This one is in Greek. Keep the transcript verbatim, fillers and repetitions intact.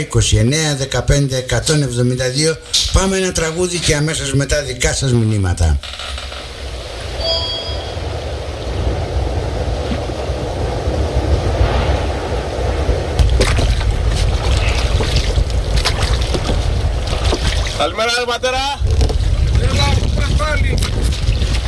είκοσι εννέα δεκαπέντε εκατόν εβδομήντα δύο. Πάμε ένα τραγούδι και αμέσως μετά δικά σας μηνύματα. Καλημέρα ρε πατέρα.